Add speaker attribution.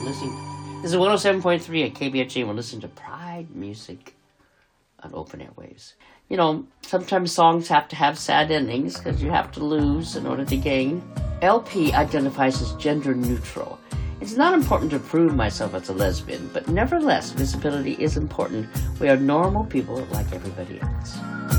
Speaker 1: listening. This is 107.3 at KBHG. We're listening to Pride Music on Open Airwaves. You know, sometimes songs have to have sad endings because you have to lose in order to gain. LP identifies as gender neutral. It's not important to prove myself as a lesbian, but nevertheless, visibility is important. We are normal people like everybody else.